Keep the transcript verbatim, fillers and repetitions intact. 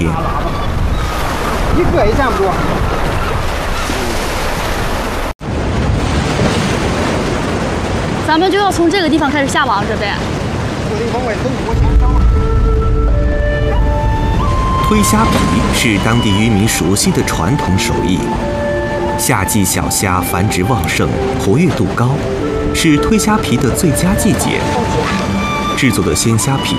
天。 一个也占不住。 咱们就要从这个地方开始下网，这边。 推虾皮是当地渔民熟悉的传统手艺。夏季小虾繁殖旺盛，活跃度高，是推虾皮的最佳季节。制作的鲜虾皮